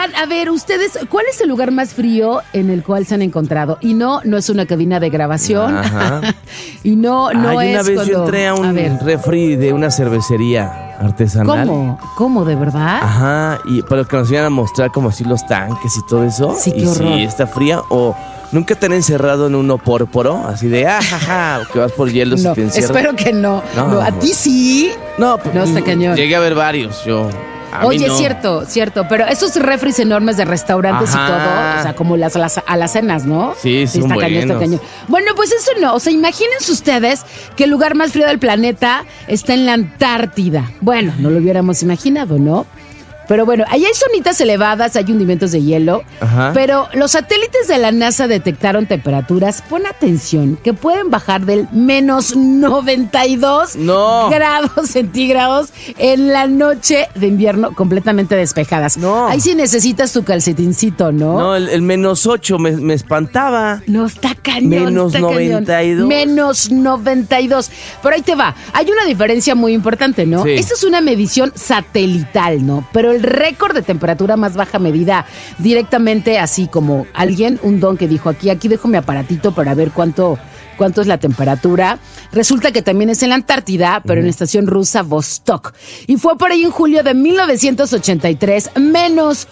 Oigan, a ver, ustedes, ¿cuál es el lugar más frío en el cual se han encontrado? Y no es una cabina de grabación. Ajá. Y no es una vez cuando... yo entré a un refri de una cervecería artesanal. ¿Cómo? ¿De verdad? Ajá, pero que nos iban a mostrar como así los tanques y todo eso. Sí, qué y horror. si está fría o nunca te han encerrado en un opórporo, así de jaja, que vas por hielo No, y te encierran. espero que no. No, ¿A ti sí? No, está cañón. Llegué a ver varios, yo. Oye, no. cierto, pero esos refris enormes de restaurantes y todo, o sea, como las alacenas, ¿no? Sí, son está cañón, está cañón. Bueno, pues eso no, o sea, imagínense ustedes que el lugar más frío del planeta está en la Antártida. Bueno, no lo hubiéramos imaginado, ¿no? Pero bueno, ahí hay zonitas elevadas, hay hundimientos de hielo. Ajá. Pero los satélites de la NASA detectaron temperaturas, pon atención, que pueden bajar del menos 92 grados centígrados en la noche de invierno completamente despejadas. No. Ahí sí necesitas tu calcetincito, ¿no? No, el menos 8 me espantaba. No, está cañón. Menos está 92. Cañón. Menos 92. Pero ahí te va. Hay una diferencia muy importante, ¿no? Sí. Esta es una medición satelital, ¿no? Pero el récord de temperatura más baja medida directamente así como un don que dijo aquí dejo mi aparatito para ver cuánto es la temperatura. Resulta que también es en la Antártida, pero en la estación rusa Vostok. Y fue por ahí en julio de 1983, menos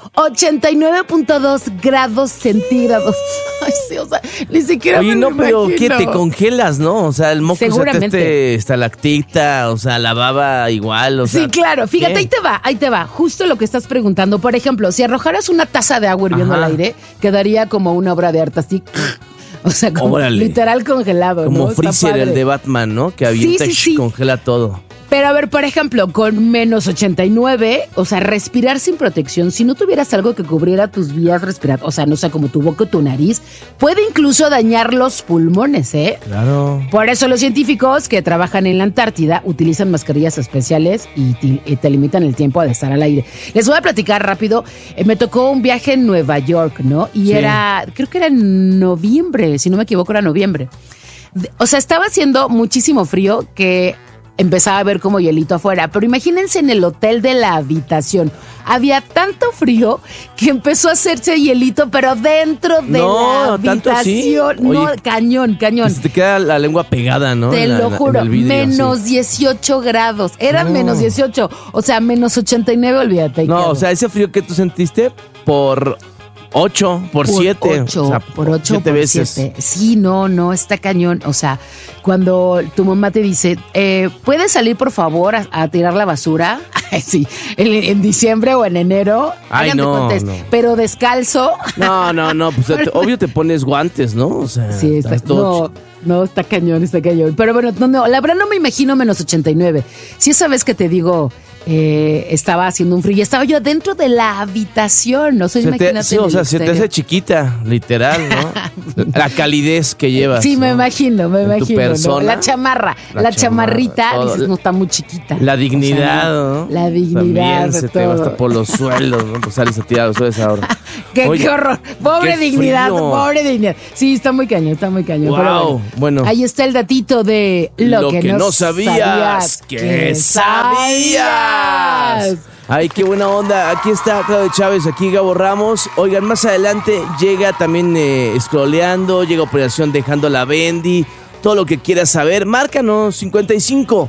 89.2 grados centígrados. Ay, sí, o sea, ni siquiera Oye, me lo pero imagino. ¿qué? Te congelas, ¿no? O sea, el moco Seguramente. estalactita, o sea, la baba igual, o sea. Sí, claro. Fíjate, ¿qué? ahí te va. Justo lo que estás preguntando. Por ejemplo, si arrojaras una taza de agua hirviendo al aire, quedaría como una obra de arte así. O sea, como literal congelado, como ¿no? Freezer, el de Batman, ¿no? Que avienta y congela todo. Pero a ver, por ejemplo, con menos 89, o sea, respirar sin protección, si no tuvieras algo que cubriera tus vías respiratorias, o sea, no sé, como tu boca o tu nariz, puede incluso dañar los pulmones, ¿eh? Claro. Por eso los científicos que trabajan en la Antártida utilizan mascarillas especiales y te limitan el tiempo de estar al aire. Les voy a platicar rápido. Me tocó un viaje en Nueva York, ¿no? Y creo que era en noviembre, si no me equivoco, era noviembre. O sea, estaba haciendo muchísimo frío que empezaba a ver como hielito afuera, pero imagínense en el hotel de la habitación. Había tanto frío que empezó a hacerse hielito, pero dentro de la habitación. ¿Tanto así? No, cañón. Se te queda la lengua pegada, ¿no? Te lo juro, vidrio, menos 18 grados. Eran menos 18, o sea, menos 89, olvídate. No, o sea, ese frío que tú sentiste por 8, por 7. O sea, por 8, 7 veces. 7. Sí, no, está cañón. O sea, cuando tu mamá te dice, ¿puedes salir por favor a tirar la basura? Sí, en diciembre o en enero. Ay, no. Pero descalzo. No, pues obvio te pones guantes, ¿no? O sea, sí, está todo. No, está cañón. Pero bueno, no, la verdad no me imagino menos 89. Si esa vez que te digo, estaba haciendo un frío y estaba yo dentro de la habitación, no sé, imagínate. Sí, o sea, se te hace chiquita, literal, ¿no? La calidez que llevas. Sí, me ¿no? imagino. Tu persona, ¿no? La chamarra, la chamarrita, dices, no, está muy chiquita. La dignidad, ¿no? La dignidad. También se te va hasta por los suelos, ¿no? Pues sales a tirar los suelos ahora. Qué horror. Pobre dignidad. Sí, está muy cañón. Wow. Pero bueno, ahí está el datito de lo que no sabías que sabías. Ay, qué buena onda. Aquí está Claudio Chávez, aquí Gabo Ramos. Oigan, más adelante llega también scrolleando, llega Operación Dejando la Bendy. Todo lo que quieras saber, márcanos 55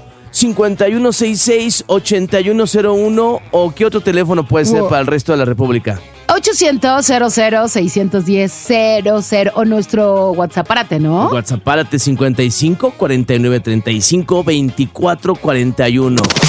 5166 8101 o qué otro teléfono puede ser para el resto de la República. 800-00-610-00 o nuestro WhatsApp-párate, ¿no? WhatsApp-párate 55 49 35 24 41.